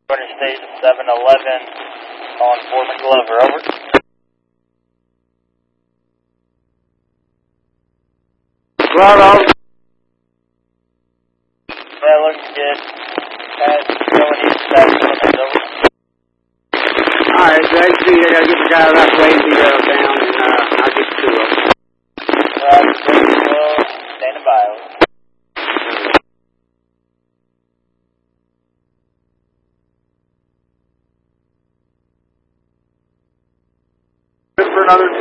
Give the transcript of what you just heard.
Interstate 711, calling Foreman Glover, over. Bravo. That looks good. Going east, south, over. Alright, so I gotta get the guy that way down, and I'll get to him. Standing by. Good for another